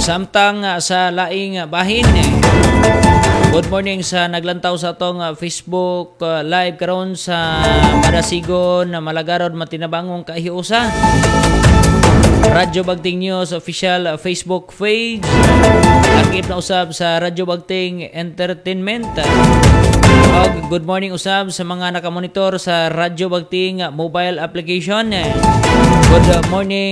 Samtang sa laing bahin. Good morning sa naglantaw sa atong Facebook live karon sa Madasigon na Malagarod matinabangong kahiusa. Radyo Bagting News official Facebook page. Akip na usab sa Radyo Bagting Entertainment. Good morning usab sa mga nakamonitor sa Radyo Bagting mobile application. Good morning